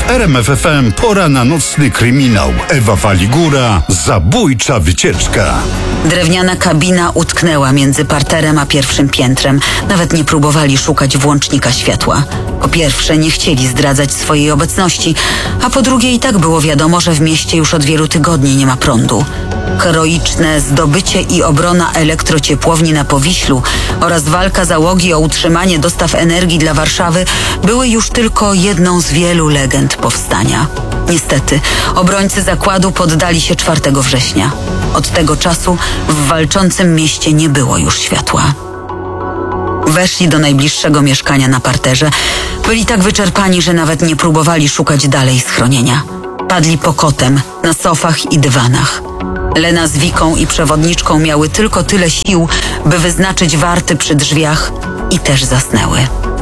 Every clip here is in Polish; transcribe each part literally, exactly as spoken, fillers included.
W R M F F M pora na nocny kryminał. Ewa Waligura, zabójcza wycieczka. Drewniana kabina utknęła między parterem a pierwszym piętrem. Nawet nie próbowali szukać włącznika światła. Po pierwsze, nie chcieli zdradzać swojej obecności, a po drugie i tak było wiadomo, że w mieście już od wielu tygodni nie ma prądu. Heroiczne zdobycie i obrona elektrociepłowni na Powiślu oraz walka załogi o utrzymanie dostaw energii dla Warszawy były już tylko jedną z wielu legend powstania. Niestety, obrońcy zakładu poddali się czwartego września. Od tego czasu w walczącym mieście nie było już światła. Weszli do najbliższego mieszkania na parterze. Byli tak wyczerpani, że nawet nie próbowali szukać dalej schronienia. Padli pokotem na sofach i dywanach. Lena z Wiką i przewodniczką miały tylko tyle sił, by wyznaczyć warty przy drzwiach i też zasnęły.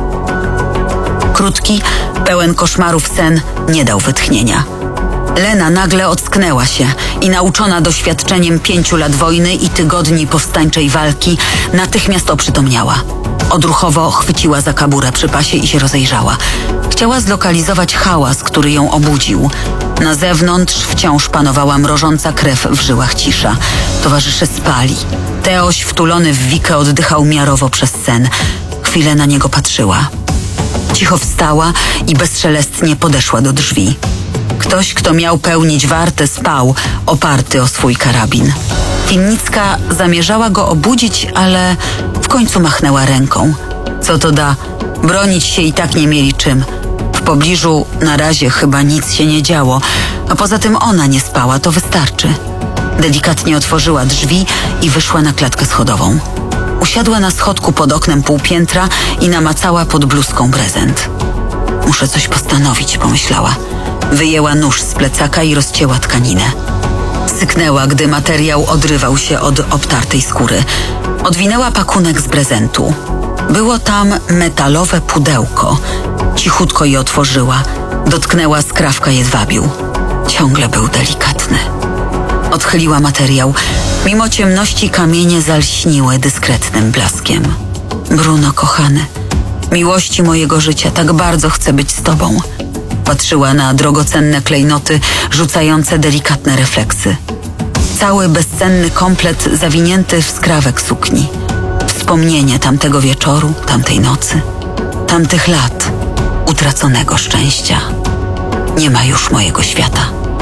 Krótki, pełen koszmarów sen nie dał wytchnienia. Lena nagle ocknęła się i nauczona doświadczeniem pięciu lat wojny i tygodni powstańczej walki natychmiast oprzytomniała. Odruchowo chwyciła za kaburę przy pasie i się rozejrzała. Chciała zlokalizować hałas, który ją obudził. Na zewnątrz wciąż panowała mrożąca krew w żyłach cisza. Towarzysze spali. Teoś wtulony w Wikę oddychał miarowo przez sen. Chwilę na niego patrzyła. Cicho wstała i bezszelestnie podeszła do drzwi. Ktoś, kto miał pełnić wartę, spał, oparty o swój karabin. Winnicka zamierzała go obudzić, ale w końcu machnęła ręką. Co to da? Bronić się i tak nie mieli czym. W pobliżu na razie chyba nic się nie działo, a poza tym ona nie spała, to wystarczy. Delikatnie otworzyła drzwi i wyszła na klatkę schodową. Usiadła na schodku pod oknem półpiętra i namacała pod bluzką prezent. Muszę coś postanowić, pomyślała. Wyjęła nóż z plecaka i rozcięła tkaninę. Syknęła, gdy materiał odrywał się od obtartej skóry. Odwinęła pakunek z prezentu. Było tam metalowe pudełko. Cichutko je otworzyła. Dotknęła skrawka jedwabiu. Ciągle był delikatny. Odchyliła materiał. Mimo ciemności kamienie zalśniły dyskretnym blaskiem. Bruno, kochany, miłości mojego życia, tak bardzo chcę być z tobą. Patrzyła na drogocenne klejnoty, rzucające delikatne refleksy. Cały bezcenny komplet zawinięty w skrawek sukni. Wspomnienie tamtego wieczoru, tamtej nocy, tamtych lat, utraconego szczęścia. Nie ma już mojego świata.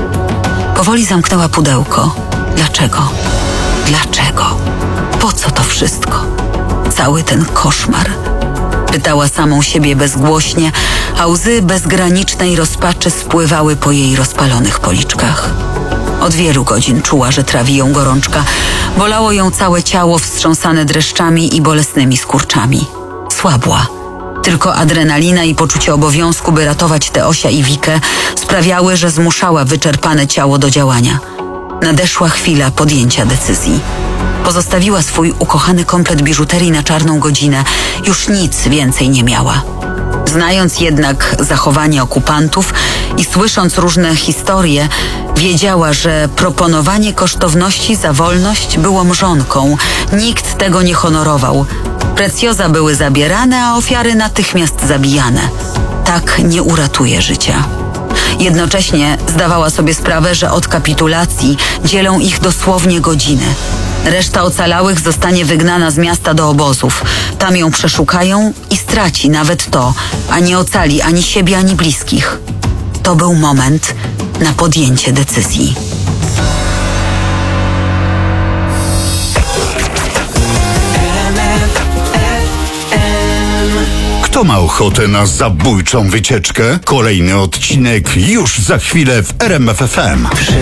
Powoli zamknęła pudełko. Dlaczego? Dlaczego? Po co to wszystko? Cały ten koszmar. Pytała samą siebie bezgłośnie, a łzy bezgranicznej rozpaczy spływały po jej rozpalonych policzkach. Od wielu godzin czuła, że trawi ją gorączka. Bolało ją całe ciało wstrząsane dreszczami i bolesnymi skurczami. Słabła. Tylko adrenalina i poczucie obowiązku, by ratować Teosia i Wikę, sprawiały, że zmuszała wyczerpane ciało do działania. Nadeszła chwila podjęcia decyzji. Pozostawiła swój ukochany komplet biżuterii na czarną godzinę. Już nic więcej nie miała. Znając jednak zachowanie okupantów i słysząc różne historie, wiedziała, że proponowanie kosztowności za wolność było mrzonką. Nikt tego nie honorował. Precjoza były zabierane, a ofiary natychmiast zabijane. Tak nie uratuje życia. Jednocześnie zdawała sobie sprawę, że od kapitulacji dzielą ich dosłownie godziny. Reszta ocalałych zostanie wygnana z miasta do obozów. Tam ją przeszukają i straci nawet to, a nie ocali ani siebie, ani bliskich. To był moment na podjęcie decyzji. Kto ma ochotę na zabójczą wycieczkę? Kolejny odcinek już za chwilę w R M F F M.